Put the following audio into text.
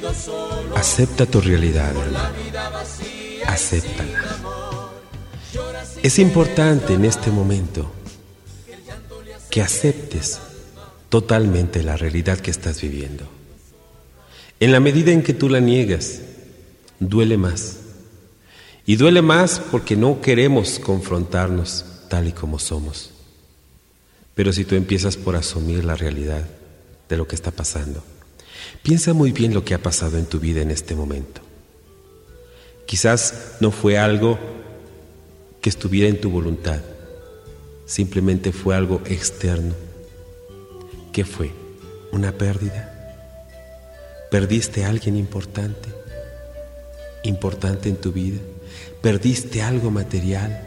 Acepta tu realidad, hermano. Acéptala. Es importante en este momento que aceptes totalmente la realidad que estás viviendo. En la medida en que tú la niegas, duele más. Y duele más porque no queremos confrontarnos tal y como somos. Pero si tú empiezas por asumir la realidad de lo que está pasando, piensa muy bien lo que ha pasado en tu vida en este momento. Quizás no fue algo que estuviera en tu voluntad, simplemente fue algo externo. ¿Qué fue? ¿Una pérdida? ¿Perdiste a alguien importante en tu vida? ¿Perdiste algo material?